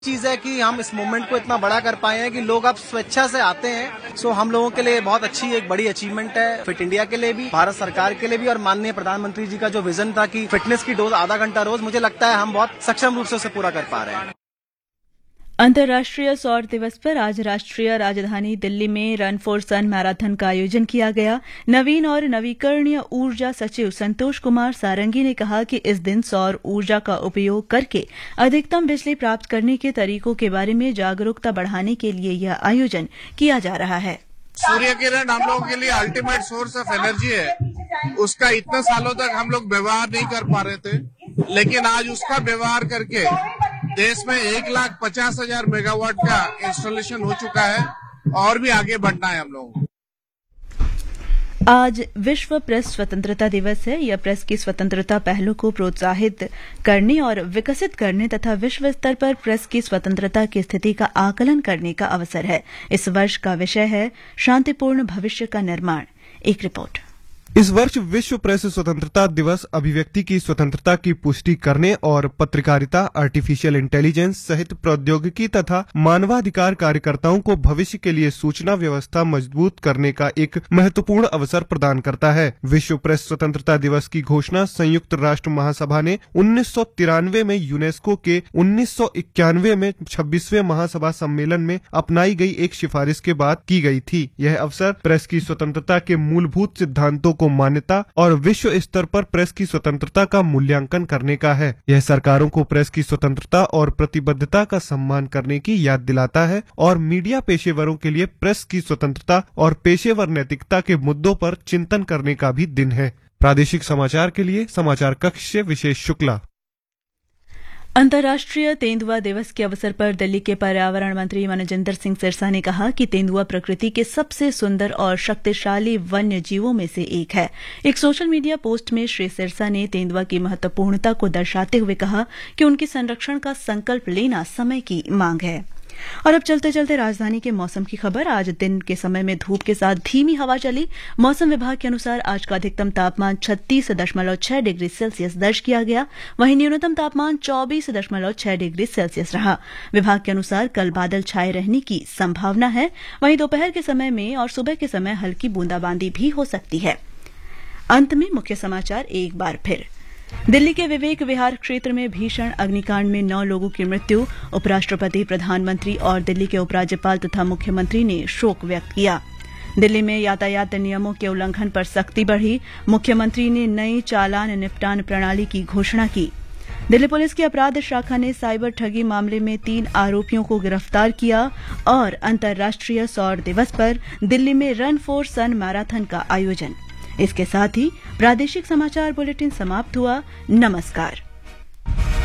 चीज है कि हम इस मूवमेंट को इतना बड़ा कर पाए हैं कि लोग अब स्वेच्छा से आते हैं। सो हम लोगों के लिए बहुत अच्छी एक बड़ी अचीवमेंट है, फिट इंडिया के लिए भी, भारत सरकार के लिए भी, और माननीय प्रधानमंत्री जी का जो विजन था कि फिटनेस की डोज आधा घंटा रोज, मुझे लगता है हम बहुत सक्षम रूप से उसे पूरा कर पा रहे हैं। अंतर्राष्ट्रीय सौर दिवस पर आज राष्ट्रीय राजधानी दिल्ली में रन फॉर सन मैराथन का आयोजन किया गया। नवीन और नवीकरणीय ऊर्जा सचिव संतोष कुमार सारंगी ने कहा कि इस दिन सौर ऊर्जा का उपयोग करके अधिकतम बिजली प्राप्त करने के तरीकों के बारे में जागरूकता बढ़ाने के लिए यह आयोजन किया जा रहा है। सूर्य किरण हम लोगों के लिए अल्टीमेट सोर्स ऑफ एनर्जी है। उसका इतने सालों तक हम लोग व्यवहार नहीं कर पा रहे थे, लेकिन आज उसका व्यवहार करके देश में 1,50,000 मेगावाट का इंस्टॉलेशन हो चुका है और भी आगे बढ़ना है हम लोगों को। आज विश्व प्रेस स्वतंत्रता दिवस है। यह प्रेस की स्वतंत्रता पहलों को प्रोत्साहित करने और विकसित करने तथा विश्व स्तर पर प्रेस की स्वतंत्रता की स्थिति का आकलन करने का अवसर है। इस वर्ष का विषय है शांतिपूर्ण भविष्य का निर्माण। एक रिपोर्ट। इस वर्ष विश्व प्रेस स्वतंत्रता दिवस अभिव्यक्ति की स्वतंत्रता की पुष्टि करने और पत्रकारिता, आर्टिफिशियल इंटेलिजेंस सहित प्रौद्योगिकी तथा मानवाधिकार कार्यकर्ताओं को भविष्य के लिए सूचना व्यवस्था मजबूत करने का एक महत्वपूर्ण अवसर प्रदान करता है। विश्व प्रेस स्वतंत्रता दिवस की घोषणा संयुक्त राष्ट्र महासभा ने 1993 में यूनेस्को के 1991 में 26वें महासभा सम्मेलन में अपनाई गई एक सिफारिश के बाद की गई थी। यह अवसर प्रेस की स्वतंत्रता के मूलभूत सिद्धांतों को मान्यता और विश्व स्तर पर प्रेस की स्वतंत्रता का मूल्यांकन करने का है। यह सरकारों को प्रेस की स्वतंत्रता और प्रतिबद्धता का सम्मान करने की याद दिलाता है और मीडिया पेशेवरों के लिए प्रेस की स्वतंत्रता और पेशेवर नैतिकता के मुद्दों पर चिंतन करने का भी दिन है। प्रादेशिक समाचार के लिए समाचार कक्ष से विशेष शुक्ला। अंतर्राष्ट्रीय तेंदुआ दिवस के अवसर पर दिल्ली के पर्यावरण मंत्री मनजिंदर सिंह सिरसा ने कहा कि तेंदुआ प्रकृति के सबसे सुंदर और शक्तिशाली वन्य जीवों में से एक है। एक सोशल मीडिया पोस्ट में श्री सिरसा ने तेंदुआ की महत्वपूर्णता को दर्शाते हुए कहा कि उनके संरक्षण का संकल्प लेना समय की मांग है। और अब चलते चलते राजधानी के मौसम की खबर। आज दिन के समय में धूप के साथ धीमी हवा चली। मौसम विभाग के अनुसार आज का अधिकतम तापमान 36.6 डिग्री सेल्सियस दर्ज किया गया, वहीं न्यूनतम तापमान 24.6 डिग्री सेल्सियस रहा। विभाग के अनुसार कल बादल छाए रहने की संभावना है, वहीं दोपहर के समय में और सुबह के समय हल्की बूंदाबांदी भी हो सकती है। अंत में मुख्य समाचार एक बार फिर। दिल्ली के विवेक विहार क्षेत्र में भीषण अग्निकांड में 9 लोगों की मृत्यु। उपराष्ट्रपति, प्रधानमंत्री और दिल्ली के उपराज्यपाल तथा मुख्यमंत्री ने शोक व्यक्त किया। दिल्ली में यातायात नियमों के उल्लंघन पर सख्ती बढ़ी। मुख्यमंत्री ने नई चालान निपटान प्रणाली की घोषणा की। दिल्ली पुलिस की अपराध शाखा ने साइबर ठगी मामले में 3 आरोपियों को गिरफ्तार किया। और अंतर्राष्ट्रीय सौर दिवस पर दिल्ली में रन फॉर सन मैराथन का आयोजन। इसके साथ ही प्रादेशिक समाचार बुलेटिन समाप्त हुआ। नमस्कार।